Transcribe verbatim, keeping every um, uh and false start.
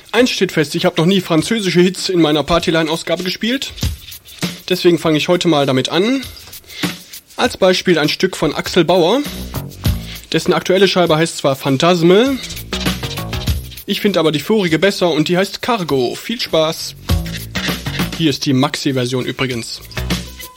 Eins steht fest, ich habe noch nie französische Hits in meiner Partyline-Ausgabe gespielt. Deswegen fange ich heute mal damit an. Als Beispiel ein Stück von Axel Bauer. Dessen aktuelle Scheibe heißt zwar Phantasme. Ich finde aber die vorige besser und die heißt Cargo. Viel Spaß. Hier ist die Maxi-Version übrigens.